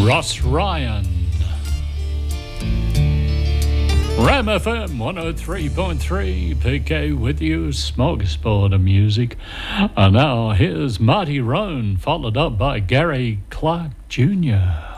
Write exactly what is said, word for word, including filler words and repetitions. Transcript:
Ross Ryan. Ram F M one oh three point three, P K with you, smorgasbord of music. And now here's Marty Roan, followed up by Gary Clark Junior